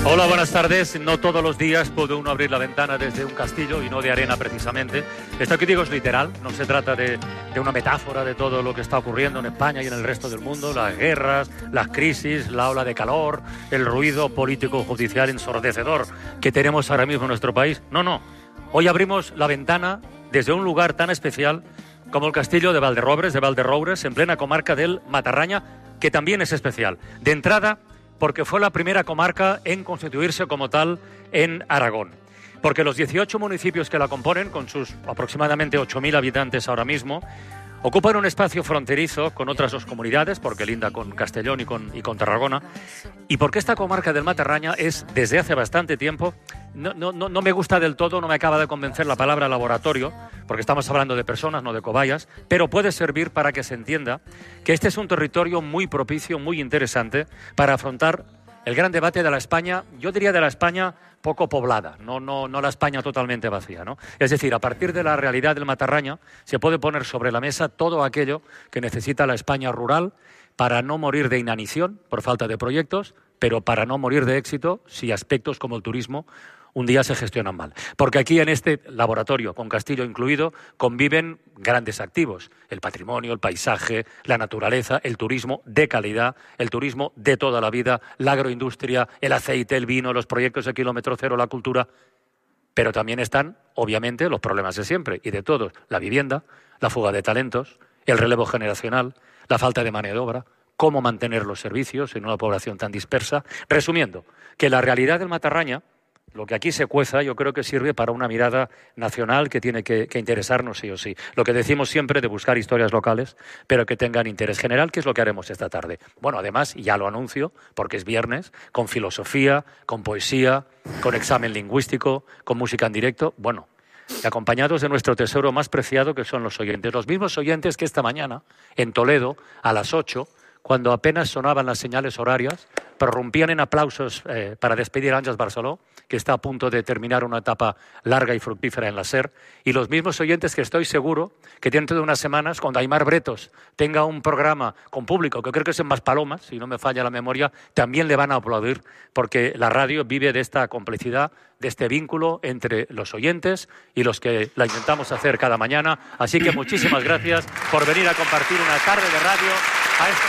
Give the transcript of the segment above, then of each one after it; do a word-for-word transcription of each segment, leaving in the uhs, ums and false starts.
Hola, buenas tardes. No todos los días puede uno abrir la ventana desde un castillo y no de arena precisamente. Esto que digo es literal, no se trata de, de una metáfora de todo lo que está ocurriendo en España y en el resto del mundo, las guerras, las crisis, la ola de calor, el ruido político-judicial ensordecedor que tenemos ahora mismo en nuestro país. No, no. Hoy abrimos la ventana desde un lugar tan especial como el castillo de Valderrobres, de Valderroures, en plena comarca del Matarraña, que también es especial. De entrada, porque fue la primera comarca en constituirse como tal en Aragón. Porque los dieciocho municipios que la componen, con sus aproximadamente ocho mil habitantes ahora mismo, ocupan un espacio fronterizo con otras dos comunidades, porque linda con Castellón y con, y con Tarragona, y porque esta comarca del Matarraña es, desde hace bastante tiempo, no, no, no, no me gusta del todo, no me acaba de convencer la palabra laboratorio, porque estamos hablando de personas, no de cobayas, pero puede servir para que se entienda que este es un territorio muy propicio, muy interesante para afrontar el gran debate de la España, yo diría de la España poco poblada, no, no, no la España totalmente vacía, ¿no? Es decir, a partir de la realidad del Matarraña se puede poner sobre la mesa todo aquello que necesita la España rural para no morir de inanición por falta de proyectos, pero para no morir de éxito si aspectos como el turismo un día se gestionan mal. Porque aquí en este laboratorio, con Castillo incluido, conviven grandes activos. El patrimonio, el paisaje, la naturaleza, el turismo de calidad, el turismo de toda la vida, la agroindustria, el aceite, el vino, los proyectos de kilómetro cero, la cultura. Pero también están, obviamente, los problemas de siempre y de todos. La vivienda, la fuga de talentos, el relevo generacional, la falta de mano de obra, cómo mantener los servicios en una población tan dispersa. Resumiendo, que la realidad del Matarraña, lo que aquí se cueza, yo creo que sirve para una mirada nacional que tiene que, que interesarnos sí o sí. Lo que decimos siempre de buscar historias locales, pero que tengan interés general, que es lo que haremos esta tarde. Bueno, además, y ya lo anuncio, porque es viernes, con filosofía, con poesía, con examen lingüístico, con música en directo, bueno, y acompañados de nuestro tesoro más preciado, que son los oyentes. Los mismos oyentes que esta mañana, en Toledo, a las ocho, cuando apenas sonaban las señales horarias, prorrumpían en aplausos eh, para despedir a Àngels Barceló, que está a punto de terminar una etapa larga y fructífera en la SER, y los mismos oyentes que estoy seguro que dentro de unas semanas, cuando Aimar Bretos tenga un programa con público, que creo que es en Maspalomas, si no me falla la memoria, también le van a aplaudir, porque la radio vive de esta complicidad, de este vínculo entre los oyentes y los que la intentamos hacer cada mañana. Así que muchísimas gracias por venir a compartir una tarde de radio a este...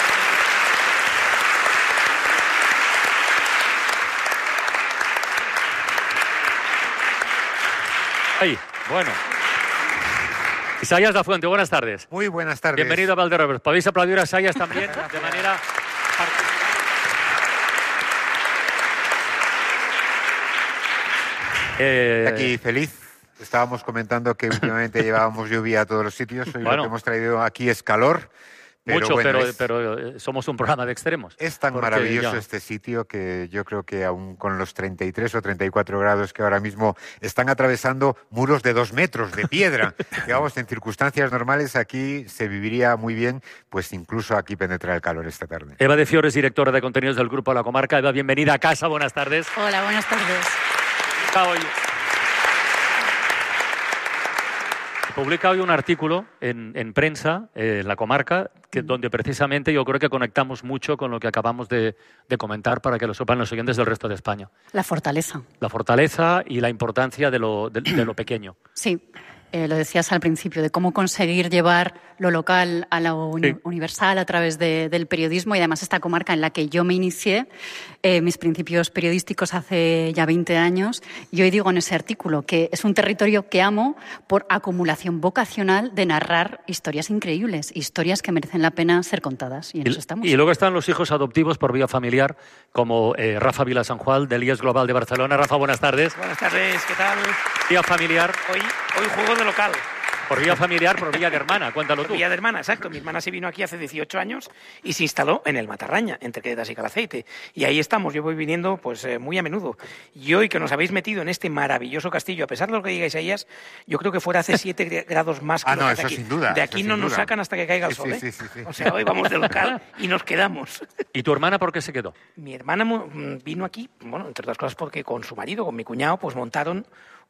Ahí, bueno. Isaías Lafuente, buenas tardes. Muy buenas tardes. Bienvenido a Valderrobres. Podéis aplaudir a Isaías también de manera... Eh... Aquí feliz. Estábamos comentando que últimamente llevábamos lluvia a todos los sitios. Hoy bueno. Lo que hemos traído aquí es calor. Pero Mucho, bueno, pero, es, pero somos un programa de extremos. Es tan maravilloso ya. este sitio que yo creo que aún con los treinta y tres o treinta y cuatro grados que ahora mismo están atravesando muros de dos metros de piedra, digamos, en circunstancias normales aquí se viviría muy bien, pues incluso aquí penetra el calor esta tarde. Eva de Fiores, directora de contenidos del Grupo La Comarca. Eva, bienvenida a casa, buenas tardes. Hola, buenas tardes. Hoy. Publica hoy un artículo en, en prensa, eh, en La Comarca, que, mm. donde precisamente yo creo que conectamos mucho con lo que acabamos de, de comentar para que lo sepan los oyentes del resto de España. La fortaleza. La fortaleza y la importancia de lo, de, de lo pequeño. Sí, eh, lo decías al principio, de cómo conseguir llevar lo local a lo uni sí. universal a través de, del periodismo y además esta comarca en la que yo me inicié, eh, mis principios periodísticos hace ya veinte años, y hoy digo en ese artículo que es un territorio que amo por acumulación vocacional de narrar historias increíbles, historias que merecen la pena ser contadas, y en y, eso estamos. Y luego están los hijos adoptivos por vía familiar, como eh, Rafa Vila San Juan, del I E S Global de Barcelona. Rafa, buenas tardes. Buenas tardes, ¿qué tal? Vía familiar. Hoy, hoy juego de local. Por vía familiar, por vía de hermana, cuéntalo tú. Por vía de hermana, exacto. Mi hermana se vino aquí hace dieciocho años y se instaló en el Matarraña, entre Quedas y Calaceite. Y ahí estamos, yo voy viniendo pues eh, muy a menudo. Y hoy que nos habéis metido en este maravilloso castillo, a pesar de lo que digáis a ellas, yo creo que fuera hace siete grados más que ah, lo no, que eso aquí. sin duda. De aquí no nos duda. sacan hasta que caiga el sí, sol, sí, ¿eh? sí, sí, sí. O sea, hoy vamos de local y nos quedamos. ¿Y tu hermana por qué se quedó? Mi hermana vino aquí, bueno, entre otras cosas porque con su marido, con mi cuñado, pues montaron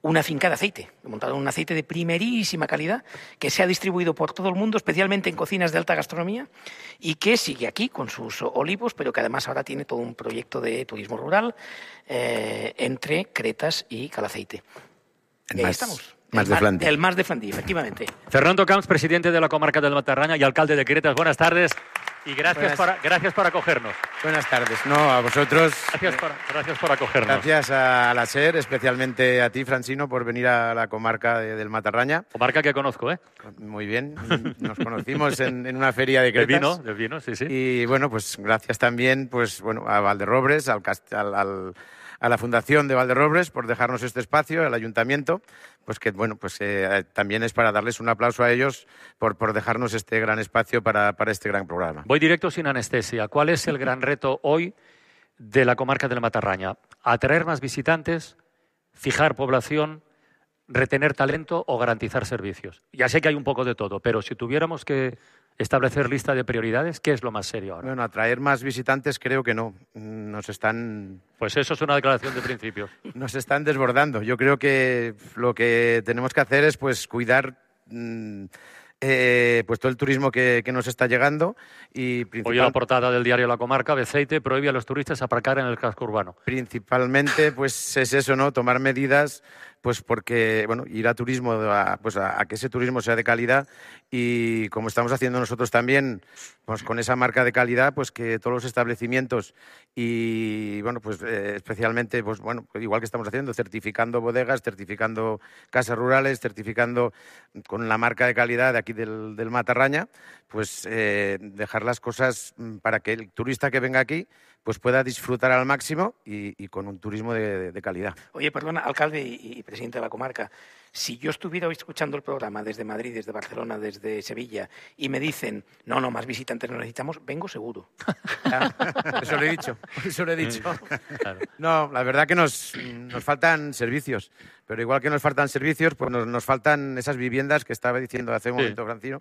una finca de aceite. He montado un aceite de primerísima calidad que se ha distribuido por todo el mundo, especialmente en cocinas de alta gastronomía, y que sigue aquí con sus olivos, pero que además ahora tiene todo un proyecto de turismo rural eh, entre Cretas y Calaceite. Y ahí más, estamos. Más el, de mar, Flandes. el Mas de Flandí, efectivamente. Fernando Camps, presidente de la comarca del Matarraña y alcalde de Cretas. Buenas tardes y gracias, Buenas. por, gracias por acogernos. Buenas tardes. No, a vosotros. Gracias por, gracias por acogernos. Gracias a la SER, especialmente a ti, Francino, por venir a la comarca de, del Matarraña. Comarca que conozco, ¿eh? Muy bien. Nos conocimos en, en una feria de De Cretas. vino, de vino, sí, sí. Y bueno, pues gracias también pues, bueno, a Valderrobres, al, cast- al, al a la Fundación de Valderrobres por dejarnos este espacio, al Ayuntamiento, pues que bueno, pues eh, también es para darles un aplauso a ellos por, por dejarnos este gran espacio para, para este gran programa. Voy directo sin anestesia. ¿Cuál es el gran reto hoy de la comarca del Matarraña? ¿Atraer más visitantes, fijar población, retener talento o garantizar servicios? Ya sé que hay un poco de todo, pero si tuviéramos que establecer lista de prioridades, ¿qué es lo más serio ahora? Bueno, atraer más visitantes creo que no. Nos están Pues eso es una declaración de principios. nos están desbordando. Yo creo que lo que tenemos que hacer es pues cuidar mmm, eh, pues todo el turismo que, que nos está llegando y principal... Hoy en la portada del diario La Comarca, Beceite prohíbe a los turistas aparcar en el casco urbano. Principalmente pues es eso, ¿no? Tomar medidas pues porque, bueno, ir a turismo, a, pues a, a que ese turismo sea de calidad y como estamos haciendo nosotros también, pues con esa marca de calidad, pues que todos los establecimientos y, bueno, pues eh, especialmente, pues bueno, igual que estamos haciendo, certificando bodegas, certificando casas rurales, certificando con la marca de calidad de aquí del, del Matarraña, pues eh, dejar las cosas para que el turista que venga aquí pues pueda disfrutar al máximo y, y con un turismo de, de, de calidad. Oye, perdona, alcalde y, y presidente de la comarca, si yo estuviera hoy escuchando el programa desde Madrid, desde Barcelona, desde Sevilla, y me dicen, no, no, más visitantes no necesitamos, vengo seguro. Eso lo he dicho, eso lo he dicho. Claro. No, la verdad que nos, nos faltan servicios, pero igual que nos faltan servicios, pues nos, nos faltan esas viviendas que estaba diciendo hace un Sí. momento Francino,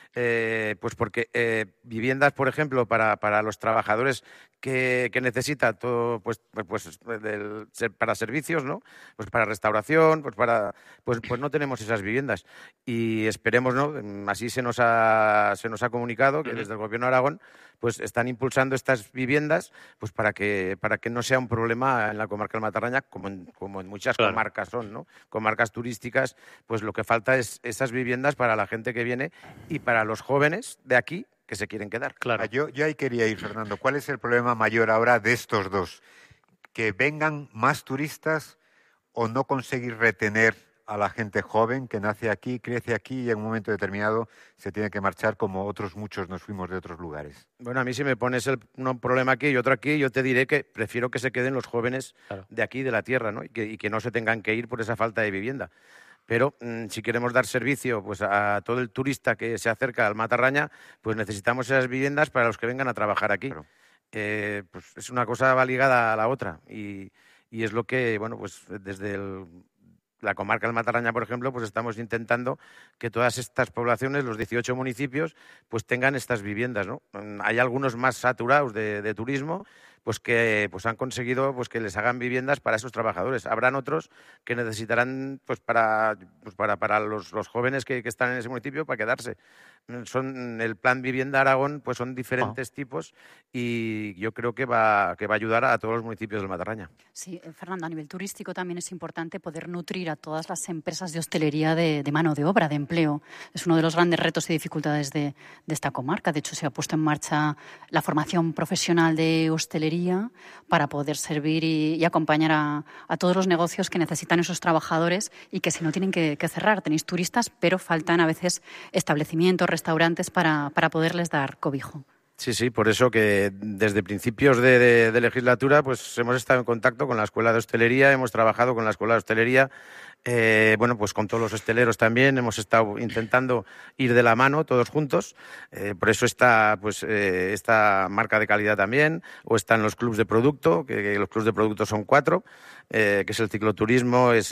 eh, pues porque eh, viviendas, por ejemplo, para, para los trabajadores que, que necesita todo, pues, pues del, para servicios, ¿no? Pues para restauración, pues para, pues, pues no tenemos esas viviendas y esperemos, ¿no? Así se nos ha, se nos ha comunicado que Uh-huh. desde el Gobierno de Aragón, pues están impulsando estas viviendas, pues para que para que no sea un problema en la comarca del Matarraña, como en, como en muchas Claro. comarcas son, ¿no? Comarcas turísticas, pues lo que falta es esas viviendas para la gente que viene y para los jóvenes de aquí que se quieren quedar. Claro. Ah, Yo, yo ahí quería ir, Fernando. ¿Cuál es el problema mayor ahora de estos dos? ¿Que vengan más turistas o no conseguir retener a la gente joven que nace aquí, crece aquí y en un momento determinado se tiene que marchar como otros muchos nos fuimos de otros lugares? Bueno, a mí si me pones el, un problema aquí y otro aquí, yo te diré que prefiero que se queden los jóvenes Claro. de aquí, de la tierra, ¿no? Y que, y que no se tengan que ir por esa falta de vivienda. Pero mmm, si queremos dar servicio pues, a todo el turista que se acerca al Matarraña, pues necesitamos esas viviendas para los que vengan a trabajar aquí. Claro. Eh, pues es una cosa va ligada a la otra y, y es lo que, bueno, pues desde el, la comarca del Matarraña, por ejemplo, pues estamos intentando que todas estas poblaciones, los dieciocho municipios, pues tengan estas viviendas, ¿no? Hay algunos más saturados de, de turismo, pues que pues han conseguido pues que les hagan viviendas para esos trabajadores. Habrán otros que necesitarán pues para pues para, para los, los jóvenes que, que están en ese municipio para quedarse. Son el plan Vivienda Aragón, pues son diferentes oh. tipos y yo creo que va que va a ayudar a todos los municipios del Matarraña. Sí, Fernando, a nivel turístico también es importante poder nutrir a todas las empresas de hostelería de, de mano de obra, de empleo. Es uno de los grandes retos y dificultades de, de esta comarca. De hecho, se ha puesto en marcha la formación profesional de hostelería para poder servir y, y acompañar a, a todos los negocios que necesitan esos trabajadores y que si no tienen que, que cerrar. Tenéis turistas, pero faltan a veces establecimientos, restaurantes para, para poderles dar cobijo. Sí, sí, por eso que desde principios de, de, de legislatura pues hemos estado en contacto con la Escuela de Hostelería, hemos trabajado con la Escuela de Hostelería, eh, bueno, pues con todos los hosteleros también, hemos estado intentando ir de la mano todos juntos, eh, por eso está pues eh, esta marca de calidad también, o están los clubs de producto, que, que los clubs de producto son cuatro, eh, que es el cicloturismo, es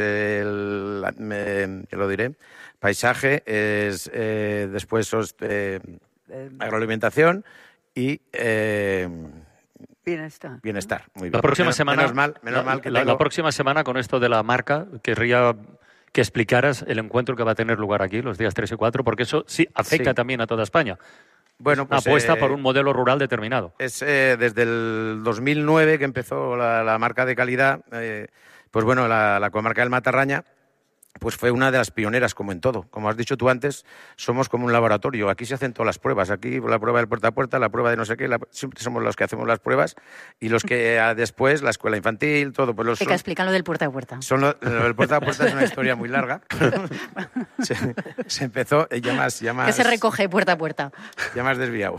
el, me, te lo diré, paisaje, es eh, después eh, agroalimentación, y eh, bienestar. Bienestar, muy bien. La próxima menos, semana, menos mal, menos la, mal que la, tengo... la próxima semana con esto de la marca querría que explicaras el encuentro que va a tener lugar aquí los días tres y cuatro, porque eso sí afecta Sí. también a toda España. Bueno, pues, Una apuesta eh, por un modelo rural determinado. Es eh, desde el dos mil nueve que empezó la, la marca de calidad, eh, pues bueno, la, la comarca del Matarraña pues fue una de las pioneras, como en todo. Como has dicho tú antes, somos como un laboratorio. Aquí se hacen todas las pruebas. Aquí la prueba del puerta a puerta, la prueba de no sé qué, la, siempre somos los que hacemos las pruebas y los que ah, después, la escuela infantil, todo. Pues los Explica, son, explica lo del puerta a puerta. son lo, lo del puerta a puerta es una historia muy larga. se, se empezó, eh, ya más, ya más... ¿Qué se recoge puerta a puerta? Ya me has desviado.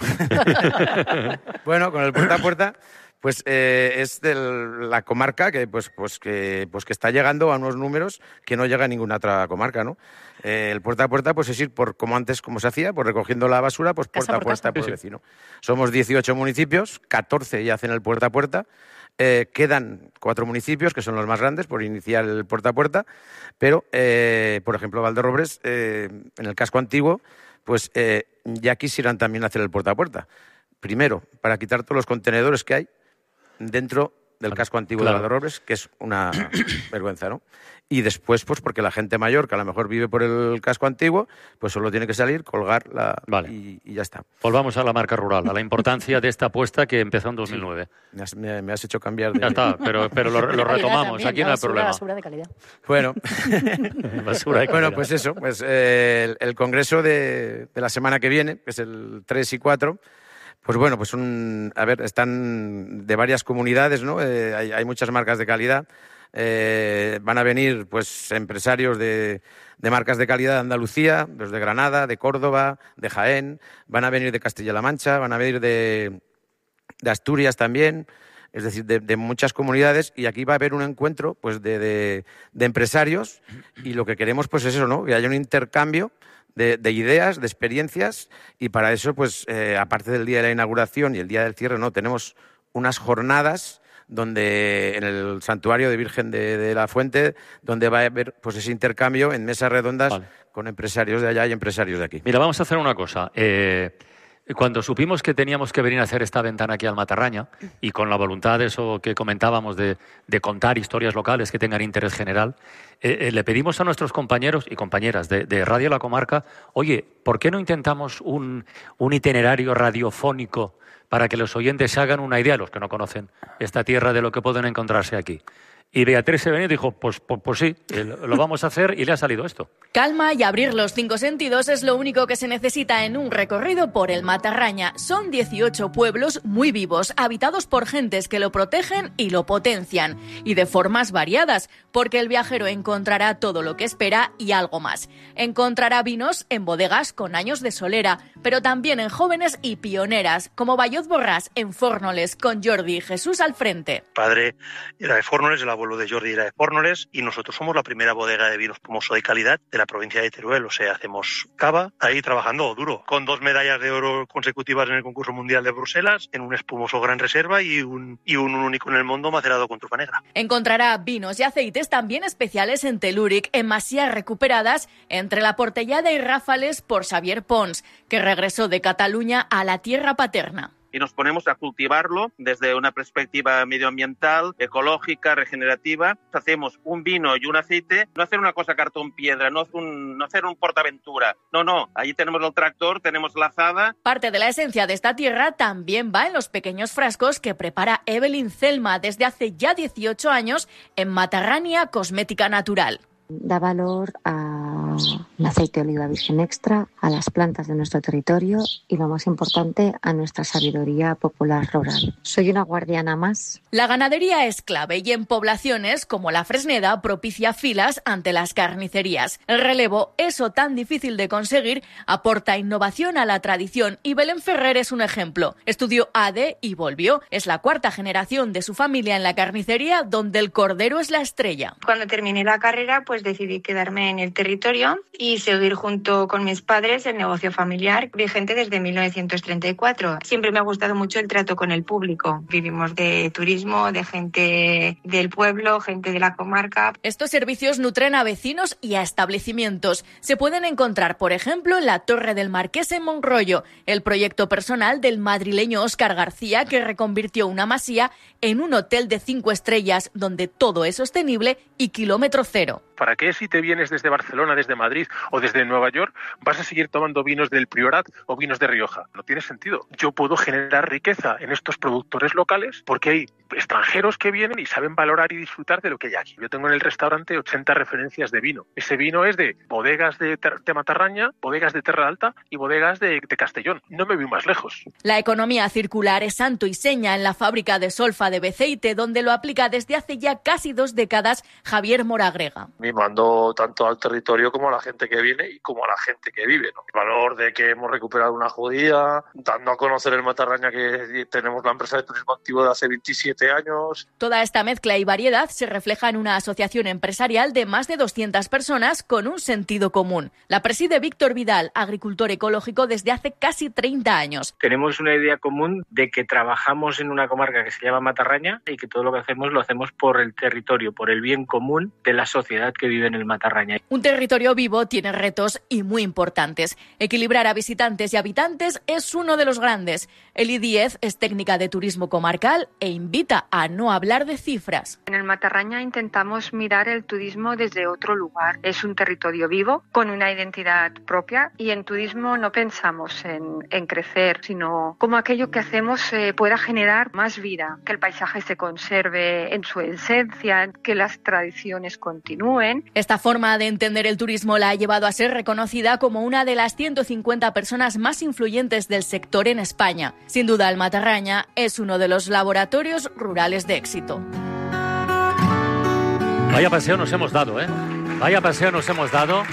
Bueno, con el puerta a puerta, pues eh, es de la comarca que pues, pues, que, pues que está llegando a unos números que no llega a ninguna otra comarca, ¿no? Eh, el puerta a puerta pues es ir por, como antes, como se hacía, pues recogiendo la basura, pues Casa puerta a por puerta casa. por el Sí, sí. vecino. Somos dieciocho municipios, catorce ya hacen el puerta a puerta. Eh, quedan cuatro municipios, que son los más grandes, por iniciar el puerta a puerta, pero, eh, por ejemplo, Valderrobres, eh, en el casco antiguo, pues eh, ya quisieran también hacer el puerta a puerta. Primero, para quitar todos los contenedores que hay dentro del casco antiguo Claro. de Valderrobres, que es una vergüenza, ¿no? Y después, pues porque la gente mayor, que a lo mejor vive por el casco antiguo, pues solo tiene que salir, colgar la... Vale. y, y ya está. Volvamos a la marca rural, a la importancia de esta apuesta que empezó en dos mil nueve. Me has, me- me has hecho cambiar de... Ya está, pero, pero lo, lo De calidad retomamos, también, aquí la no hay basura, problema. basura de calidad. Bueno, Basura de bueno, calidad. pues eso, pues eh, el, el congreso de, de la semana que viene, que es el tres y cuatro, pues bueno, pues un, a ver, están de varias comunidades, ¿no? Eh, hay, hay muchas marcas de calidad. Eh, van a venir pues empresarios de, de marcas de calidad de Andalucía, los de Granada, de Córdoba, de Jaén, van a venir de Castilla-La Mancha, van a venir de, de Asturias también, es decir, de, de muchas comunidades, y aquí va a haber un encuentro pues de, de, de empresarios, y lo que queremos pues es eso, ¿no? Que haya un intercambio de, de ideas, de experiencias, y para eso pues eh, aparte del día de la inauguración y el día del cierre, no, tenemos unas jornadas donde en el santuario de Virgen de, de la Fuente, donde va a haber pues ese intercambio en mesas redondas Vale. con empresarios de allá y empresarios de aquí. Mira, vamos a hacer una cosa. Eh, cuando supimos que teníamos que venir a hacer esta ventana aquí al Matarraña, y con la voluntad de eso que comentábamos de, de contar historias locales que tengan interés general, eh, eh, le pedimos a nuestros compañeros y compañeras de, de Radio La Comarca, oye, ¿por qué no intentamos un, un itinerario radiofónico para que los oyentes se hagan una idea, los que no conocen esta tierra, de lo que pueden encontrarse aquí? Y Beatriz se venía y dijo, pues, pues, pues sí, eh, lo vamos a hacer, y le ha salido esto. Calma y abrir los cinco sentidos es lo único que se necesita en un recorrido por el Matarraña. Son dieciocho pueblos muy vivos, habitados por gentes que lo protegen y lo potencian, y de formas variadas, porque el viajero encontrará todo lo que espera y algo más. Encontrará vinos en bodegas con años de solera, pero también en jóvenes y pioneras, como Bayot Borràs en Fórnoles, con Jordi y Jesús al frente. Padre era de Fórnoles, el abuelo de Jordi era de Fórnoles, y nosotros somos la primera bodega de vino espumoso de calidad de la provincia de Teruel. O sea, hacemos cava ahí trabajando duro, con dos medallas de oro consecutivas en el concurso mundial de Bruselas, en un espumoso gran reserva y un, y un único en el mundo macerado con trufa negra. Encontrará vinos y aceites también especiales en Telúric, en masías recuperadas entre la Portellada y Ráfales por Xavier Pons, que regresó de Cataluña a la tierra paterna. Y nos ponemos a cultivarlo desde una perspectiva medioambiental, ecológica, regenerativa. Hacemos un vino y un aceite, no hacer una cosa cartón piedra, no, un, no hacer un portaventura. No, no, allí tenemos el tractor, tenemos la azada. Parte de la esencia de esta tierra también va en los pequeños frascos que prepara Evelyn Zelma desde hace ya dieciocho años en Matarrania Cosmética Natural. Da valor al aceite de oliva virgen extra, a las plantas de nuestro territorio y, lo más importante, a nuestra sabiduría popular rural. Soy una guardiana más. La ganadería es clave y en poblaciones como la Fresneda propicia filas ante las carnicerías. El relevo, eso tan difícil de conseguir, aporta innovación a la tradición y Belén Ferrer es un ejemplo. Estudió A D E y volvió. Es la cuarta generación de su familia en la carnicería, donde el cordero es la estrella. Cuando terminé la carrera, pues decidí quedarme en el territorio y seguir junto con mis padres el negocio familiar vigente desde mil novecientos treinta y cuatro. Siempre me ha gustado mucho el trato con el público. Vivimos de turismo, de gente del pueblo, gente de la comarca. Estos servicios nutren a vecinos y a establecimientos. Se pueden encontrar, por ejemplo, en la Torre del Marqués en Monroyo, el proyecto personal del madrileño Óscar García, que reconvirtió una masía en un hotel de cinco estrellas donde todo es sostenible y kilómetro cero. ¿para qué si te vienes desde Barcelona, desde Madrid o desde Nueva York vas a seguir tomando vinos del Priorat o vinos de Rioja? No tiene sentido. Yo puedo generar riqueza en estos productores locales porque hay extranjeros que vienen y saben valorar y disfrutar de lo que hay aquí. Yo tengo en el restaurante ochenta referencias de vino. Ese vino es de bodegas de, de Matarraña, bodegas de Terra Alta y bodegas de, de Castellón. No me voy más lejos. La economía circular es santo y seña en la fábrica de Solfa de Beceite, donde lo aplica desde hace ya casi dos décadas Javier Moragrega. Mimando tanto al territorio como a la gente que viene y como a la gente que vive, ¿no? El valor de que hemos recuperado una judía, dando a conocer el Matarraña que tenemos la empresa de turismo activo de hace veintisiete años. Toda esta mezcla y variedad se refleja en una asociación empresarial de más de doscientas personas con un sentido común. La preside Víctor Vidal, agricultor ecológico desde hace casi treinta años. Tenemos una idea común de que trabajamos en una comarca que se llama Matarraña y que todo lo que hacemos lo hacemos por el territorio, por el bien común de la sociedad que vive en el Matarraña. Un territorio vivo tiene retos y muy importantes. Equilibrar a visitantes y habitantes es uno de los grandes. Eli Díez es técnica de turismo comarcal e invita a no hablar de cifras. En el Matarraña intentamos mirar el turismo desde otro lugar. Es un territorio vivo, con una identidad propia, y en turismo no pensamos en, en crecer, sino como aquello que hacemos eh, pueda generar más vida, que el paisaje se conserve en su esencia, que las tradiciones continúen. Esta forma de entender el turismo la ha llevado a ser reconocida como una de las ciento cincuenta personas más influyentes del sector en España. Sin duda, el Matarraña es uno de los laboratorios rurales de éxito. Vaya paseo nos hemos dado, ¿eh? Vaya paseo nos hemos dado.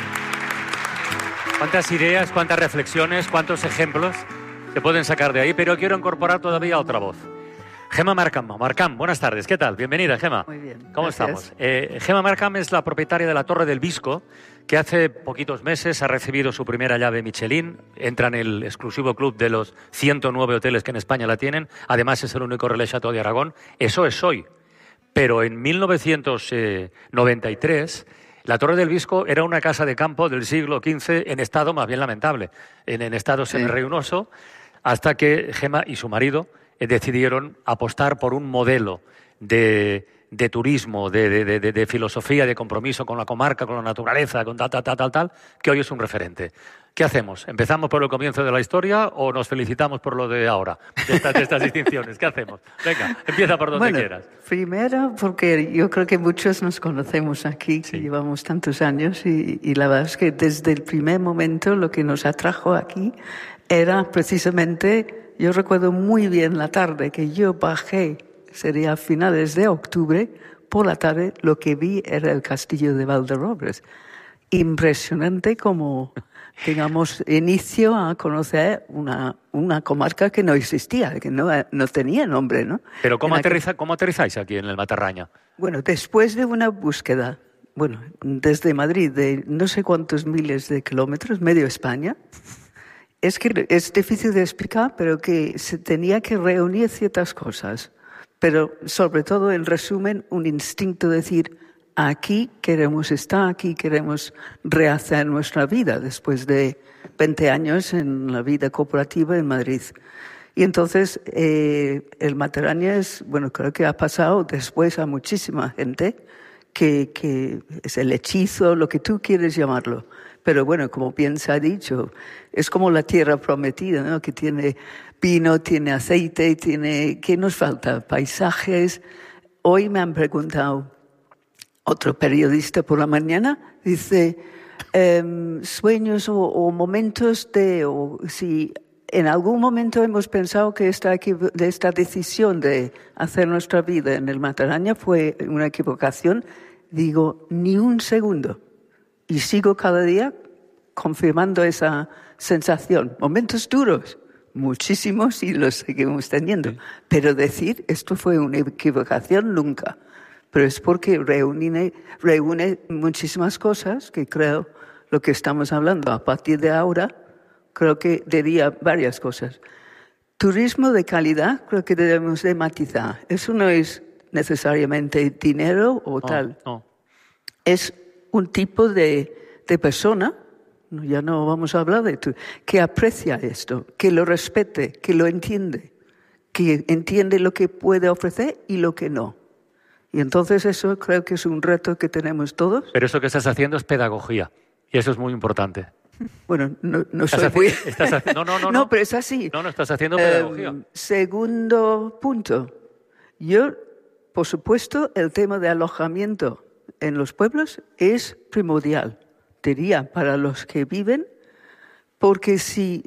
Cuántas ideas, cuántas reflexiones, cuántos ejemplos se pueden sacar de ahí, pero quiero incorporar todavía otra voz. Gemma Markham. Markham, buenas tardes. ¿Qué tal? Bienvenida, Gemma. Muy bien. ¿Cómo Gracias. estamos? Eh, Gemma Markham es la propietaria de la Torre del Visco, que hace poquitos meses ha recibido su primera llave Michelin. Entra en el exclusivo club de los ciento nueve hoteles que en España la tienen. Además, es el único Relais Château de Aragón. Eso es hoy. Pero en mil novecientos noventa y tres... la Torre del Visco era una casa de campo del siglo quince en estado más bien lamentable, en, en estado Sí. semi-ruinoso, hasta que Gemma y su marido eh, decidieron apostar por un modelo de, de turismo, de, de, de, de filosofía, de compromiso con la comarca, con la naturaleza, con tal, tal, tal, tal, tal, que hoy es un referente. ¿Qué hacemos? ¿Empezamos por el comienzo de la historia o nos felicitamos por lo de ahora, de estas, de estas distinciones? ¿Qué hacemos? Venga, empieza por donde bueno, quieras. Primero, porque yo creo que muchos nos conocemos aquí, que llevamos tantos años, y, y la verdad es que desde el primer momento lo que nos atrajo aquí era precisamente, yo recuerdo muy bien la tarde que yo bajé, sería a finales de octubre, por la tarde lo que vi era el castillo de Valderobres. Impresionante como, digamos, inicio a conocer una, una comarca que no existía, que no, no tenía nombre, ¿no? Pero ¿cómo, En aquel- aterriza, ¿cómo aterrizáis aquí en el Matarraña? Bueno, después de una búsqueda, bueno, desde Madrid, de no sé cuántos miles de kilómetros, medio España, es que es difícil de explicar, pero que se tenía que reunir ciertas cosas. Pero sobre todo, en resumen, un instinto de decir, aquí queremos estar, aquí queremos rehacer nuestra vida después de veinte años en la vida cooperativa en Madrid. Y entonces eh, el Matarraña es, bueno, creo que ha pasado después a muchísima gente que, que es el hechizo, lo que tú quieres llamarlo. Pero bueno, como bien se ha dicho, es como la tierra prometida, ¿no? Que tiene vino, tiene aceite, tiene... ¿Qué nos falta? Paisajes. Hoy me han preguntado, otro periodista por la mañana, dice, eh, sueños o, o momentos de... O si en algún momento hemos pensado que esta, equivo- de esta decisión de hacer nuestra vida en el Matarraña fue una equivocación, digo, ni un segundo. Y sigo cada día confirmando esa sensación. Momentos duros, muchísimos, y los seguimos teniendo. Sí. Pero decir esto fue una equivocación, nunca. Pero es porque reúne, reúne muchísimas cosas que creo lo que estamos hablando. A partir de ahora, creo que diría varias cosas. Turismo de calidad, creo que debemos de matizar. Eso no es necesariamente dinero o No, tal. no. Es un tipo de, de persona, ya no vamos a hablar de tú, que aprecia esto, que lo respete, que lo entiende, que entiende lo que puede ofrecer y lo que no. Y entonces eso creo que es un reto que tenemos todos. Pero eso que estás haciendo es pedagogía y eso es muy importante. Bueno, no, no Estás soy haci- muy... estás haci- no, no, no, No, no. pero es así. No, no, estás haciendo pedagogía. Eh, segundo punto. Yo, por supuesto, el tema de alojamiento en los pueblos es primordial, diría, para los que viven, porque si...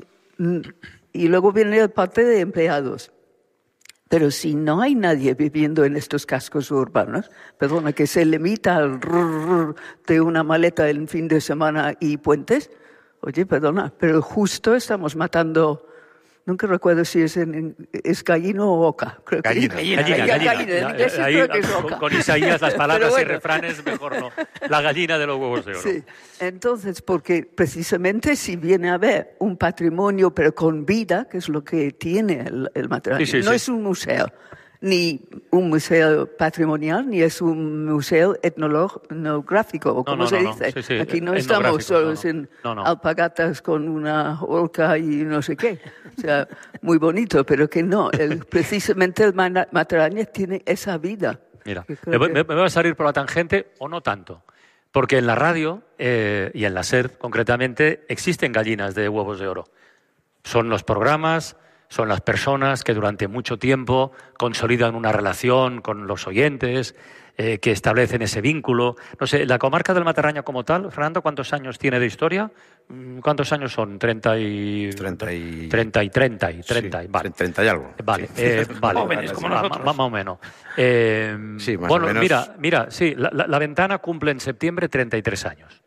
Y luego viene la parte de empleados. Pero si no hay nadie viviendo en estos cascos urbanos, perdona, que se limita al rrr de una maleta en fin de semana y puentes, oye, perdona, pero justo estamos matando, nunca recuerdo si es en, es gallino o oca. Creo que- Gallina, gallina, gallina. gallina. En inglés Ahí, creo que es con, oca. con Isaías las palabras Pero y bueno. refranes mejor no. La gallina de los huevos de oro. Sí, entonces, porque precisamente si viene a haber un patrimonio, pero con vida, que es lo que tiene el, el Matarraña, Sí, sí, no sí. es un museo, ni un museo patrimonial, ni es un museo etnográfico, o como no, se no, no. dice. Sí, sí, Aquí no etnográfico, estamos solo no, no. en No, no. alpagatas con una orca y no sé qué. O sea, muy bonito, pero que no. El- precisamente el Mana- Matarraña tiene esa vida. Mira, Que creo me, voy- que- me- me voy a salir por la tangente o no tanto. Porque en la radio eh, y en la SER, concretamente, existen gallinas de huevos de oro. Son los programas, son las personas que durante mucho tiempo consolidan una relación con los oyentes, eh, que establecen ese vínculo. No sé, la comarca del Matarraña como tal, Fernando, ¿cuántos años tiene de historia? Mm, ¿Cuántos años son? Treinta y... Treinta y... Treinta y treinta y treinta. y- Sí, vale. treinta y algo. Vale, Sí. eh, vale. Jóvenes como Ma- nosotros. ma- Más o menos. Eh, Sí, más bueno, o menos. mira, mira, sí, la, la- la ventana cumple en septiembre treinta y tres años.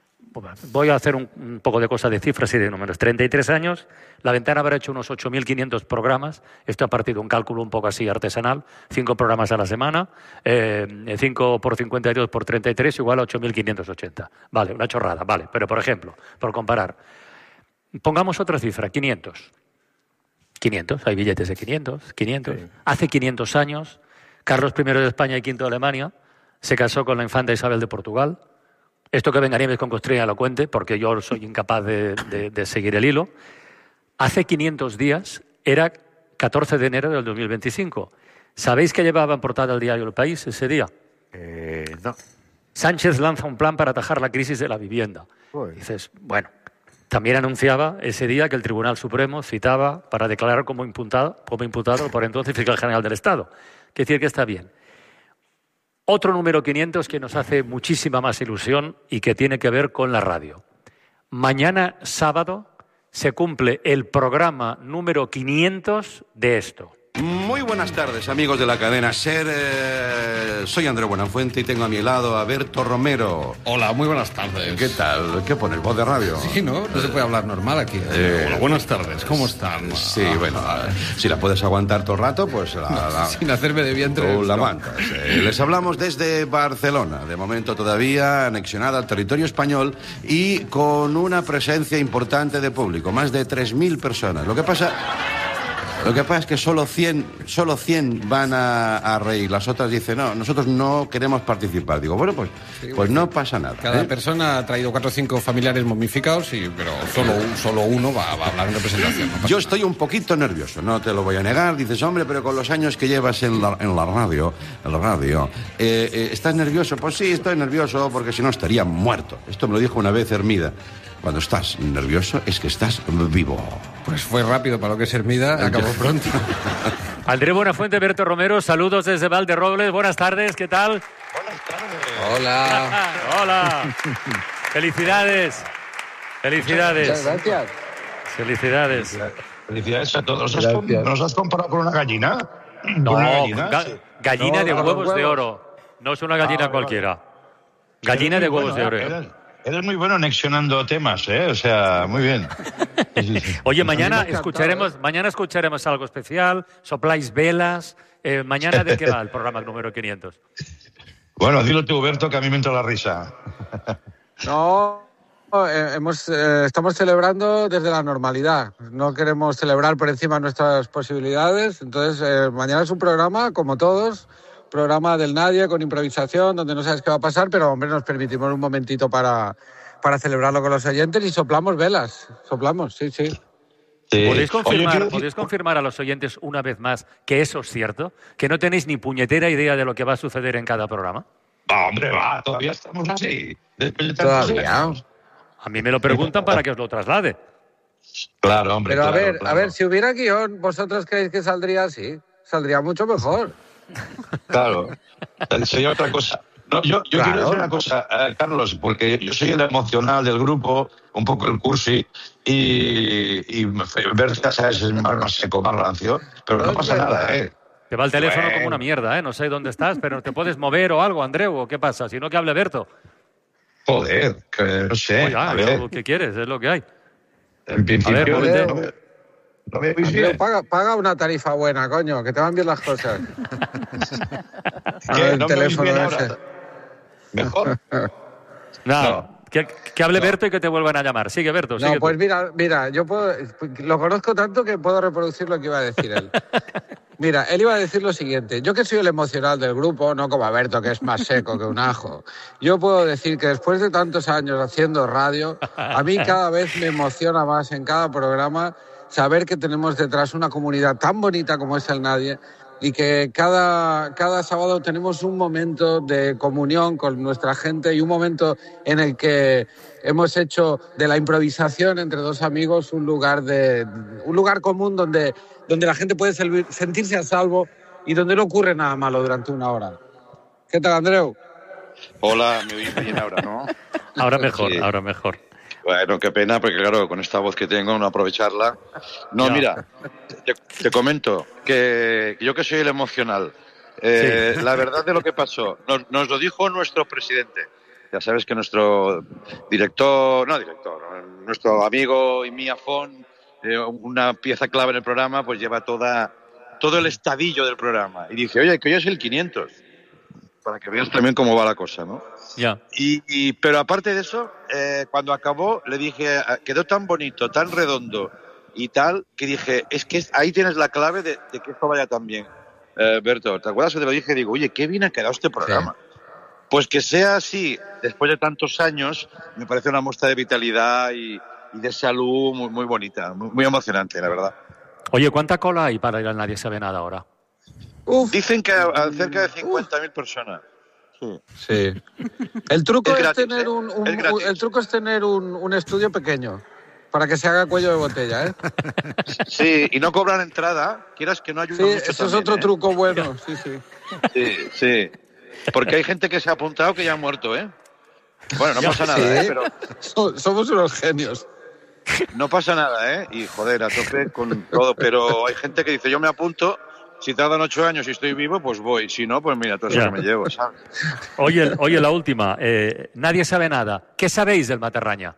Voy a hacer un, un poco de cosas de cifras y de números. treinta y tres años, la ventana habrá hecho unos ocho mil quinientos programas. Esto a partir de un cálculo un poco así artesanal. Cinco programas a la semana. Eh, cinco por cincuenta y dos por treinta y tres igual a ocho mil quinientos ochenta. Vale, una chorrada, vale. Pero, por ejemplo, por comparar, pongamos otra cifra, quinientos. quinientos, hay billetes de quinientos, quinientos. Sí. Hace quinientos años, Carlos primero de España y quinto de Alemania se casó con la infanta Isabel de Portugal. Esto que venga Nieves con Costilla lo cuente, porque yo soy incapaz de, de- de seguir el hilo. Hace quinientos días, era catorce de enero del dos mil veinticinco. ¿Sabéis que llevaba en portada el diario El País ese día? Eh, no. Sánchez lanza un plan para atajar la crisis de la vivienda. Uy. Dices, bueno, también anunciaba ese día que el Tribunal Supremo citaba para declarar como imputado, como imputado por entonces fiscal general del Estado. Quiere decir que está bien. Otro número quinientos que nos hace muchísima más ilusión y que tiene que ver con la radio. Mañana sábado se cumple el programa número quinientos de esto. Muy buenas tardes, amigos de la cadena SER. Eh, soy Andrés Buenafuente y tengo a mi lado a Berto Romero. Hola, muy buenas tardes. ¿Qué tal? ¿Qué pones? ¿Voz de radio? Sí, ¿no? No se puede hablar normal aquí. Eh, Hola, buenas tardes. ¿Cómo están? Sí, bueno, a- si la puedes aguantar todo el rato, pues la, la- Sin hacerme de vientre. tú la no. aguantas. Eh, les hablamos desde Barcelona, de momento todavía anexionada al territorio español y con una presencia importante de público, más de tres mil personas. Lo que pasa... Lo que pasa es que solo cien, solo cien van a, a reír. Las otras dicen, no, nosotros no queremos participar. Digo, bueno, pues, pues no pasa nada. Cada ¿eh? persona ha traído cuatro o cinco familiares momificados, y, pero solo, un- solo uno va, va a hablar en representación. No pasa Yo estoy un poquito nervioso, no te lo voy a negar. Dices, hombre, pero con los años que llevas en la, en la radio, en la radio, eh, eh, ¿estás nervioso? Pues sí, estoy nervioso porque si no estaría muerto. Esto me lo dijo una vez Hermida. Cuando estás nervioso es que estás vivo. Pues fue rápido para lo que es Hermida, acabó pronto. Andrés Buenafuente, Berto Romero, saludos desde Valderrobles. Buenas tardes, ¿qué tal? Hola. Hola. Felicidades. Felicidades. Muchas gracias. Felicidades. Felicidades a todos. ¿Nos has, com- Gracias. nos has comparado con una gallina? No, ¿Con una gallina? ga- Sí. gallina No, de con huevos, los de oro. No es una gallina Ah, vale, cualquiera. Gallina Eres de muy huevos bueno, de oro. ¿eh? Eres, eres muy bueno anexionando temas, ¿eh? O sea, muy bien. Oye, A mí mañana me ha encantado, escucharemos, mañana escucharemos algo especial. Sopláis velas. Eh, mañana, ¿de qué va el programa número quinientos? Bueno, dilo tú, Berto, que a mí me entra la risa. No, eh, hemos, eh, estamos celebrando desde la normalidad. No queremos celebrar por encima de nuestras posibilidades. Entonces, eh, mañana es un programa, como todos, programa del nadie, con improvisación, donde no sabes qué va a pasar, pero, hombre, nos permitimos un momentito para, para celebrarlo con los oyentes y soplamos velas. Soplamos, sí, sí. Sí. ¿Podéis confirmar, Oye, ¿Podéis confirmar a los oyentes una vez más que eso es cierto? ¿Que no tenéis ni puñetera idea de lo que va a suceder en cada programa? Ah, hombre, va, todavía estamos así. Después de tantos Todavía. años. A mí me lo preguntan para que os lo traslade. Claro, hombre. Pero a claro, ver, claro. a ver, si hubiera guión, ¿vosotros creéis que saldría así? Saldría mucho mejor. Claro, sería otra cosa. No, yo yo Claro. quiero decir una cosa, eh, Carlos, porque yo soy el emocional del grupo, un poco el cursi, y, y ver, ya sabes, es más, más seco, más rancio, pero no pasa nada, ¿eh? Te va el teléfono Bueno. como una mierda, ¿eh? No sé dónde estás, pero te puedes mover o algo, Andreu, ¿o qué pasa? Si no, que hable Berto. Joder, que no sé, Oye, a ver, ¿qué quieres? Es lo que hay. en principio A ver, no, muévete. me- no me veis Andreu, bien. paga, paga una tarifa buena, coño, que te van bien las cosas. A ¿Qué? ver, el ¿No me veis teléfono bien ese. ahora? Mejor. Nada, que, que hable Berto y que te vuelvan a llamar. Sigue, Berto, sigue No, tú. pues mira, mira, yo puedo, lo conozco tanto que puedo reproducir lo que iba a decir él. Mira, él iba a decir lo siguiente. Yo que soy el emocional del grupo, no como Alberto, que es más seco que un ajo. Yo puedo decir que después de tantos años haciendo radio, a mí cada vez me emociona más en cada programa saber que tenemos detrás una comunidad tan bonita como es el Nadie y que cada, cada sábado tenemos un momento de comunión con nuestra gente y un momento en el que hemos hecho de la improvisación entre dos amigos un lugar, de, un lugar común donde, donde la gente puede servir- sentirse a salvo y donde no ocurre nada malo durante una hora. ¿Qué tal, Andreu? Hola, me oís bien ahora, ¿no? Ahora mejor, Sí. ahora mejor. Bueno, qué pena, porque claro, con esta voz que tengo, no aprovecharla. No, Ya. mira, te, te comento que yo que soy el emocional, eh, la verdad de lo que pasó, nos, nos lo dijo nuestro presidente. Ya sabes que nuestro director, no director, nuestro amigo Imia Fon, eh, una pieza clave en el programa, pues lleva toda todo el estadillo del programa. Y dice, oye, que hoy es el quinientos, para que veas también cómo va la cosa, ¿no? Ya. Y, y- pero aparte de eso, eh, cuando acabó, le dije, ah, quedó tan bonito, tan redondo y tal, que dije, es que ahí tienes la clave de, de que esto vaya tan bien. Eh, Berto, ¿te acuerdas que te lo dije? Digo, oye, qué bien ha quedado este programa. Pues que sea así, después de tantos años, me parece una muestra de vitalidad y, y de salud muy, muy bonita, muy, muy emocionante, la verdad. Oye, ¿cuánta cola hay para ir al Nadie Sabe Nada ahora? Dicen que a, a cerca de cincuenta mil personas. Sí. Sí. El truco Es es, gratis, tener ¿eh? un, un- Es gratis. el truco es tener un, un estudio pequeño para que se haga cuello de botella, ¿eh? Sí, y no cobrar entrada, quieras que no ayuda Sí, mucho eso es también, otro ¿eh? truco bueno, sí, sí. Sí, sí. Porque hay gente que se ha apuntado que ya ha muerto, ¿eh? Bueno, no Ya, pasa nada, sí. ¿eh? Pero So- Somos unos genios. no pasa nada, ¿eh? Y joder, a tope con todo. Pero hay gente que dice, yo me apunto, si tardan ocho años y estoy vivo, pues voy. Si no, pues mira, todo eso Ya. que me llevo, ¿sabes? Oye, oye la última. Eh, Nadie sabe nada. ¿Qué sabéis del Matarraña?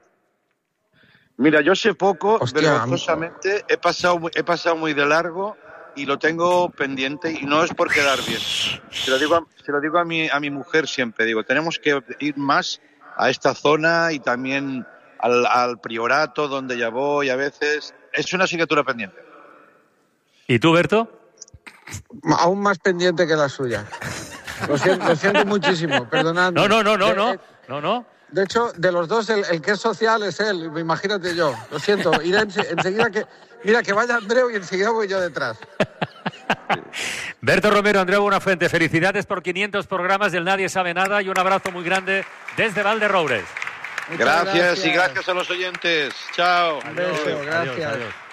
Mira, yo sé poco, Hostia, vergonzosamente, he pasado, muy- he pasado muy de largo y lo tengo pendiente y no es por quedar bien. Se lo digo a, se lo digo a, mi, a mi mujer siempre, digo, tenemos que ir más a esta zona y también al, al priorato donde ya voy a veces. Es una asignatura pendiente. ¿Y tú, Berto? Aún más pendiente que la suya. Lo siento, lo siento muchísimo, perdonadme. No, no, no, no, De- no. No, no. De hecho, de los dos, el, el que es social es él, imagínate yo. Lo siento, iré ense- enseguida que... Mira, que vaya Andreu y enseguida voy yo detrás. Berto Romero, Andreu Buenafuente, felicidades por quinientos programas del Nadie Sabe Nada y un abrazo muy grande desde Valderroures. Gracias, y gracias a los oyentes. Chao. Un beso, gracias. adiós.